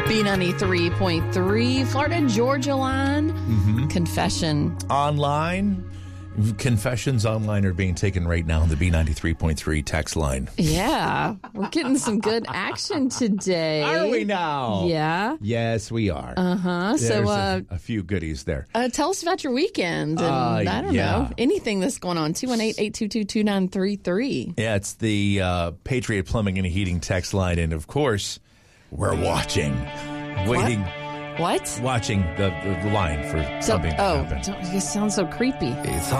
B93.3, Florida, Georgia line. Confession. Online. Confessions online are being taken right now on the B93.3 text line. Yeah, we're getting some good action today. Are we now? Yeah. Yes, we are. There's So a few goodies there. tell us about your weekend. And I don't know, anything that's going on. 218-822-2933. Yeah, it's the Patriot Plumbing and Heating text line. And, of course, we're watching. Waiting. What? Watching the line for something to happen. Oh, you sound so creepy. It's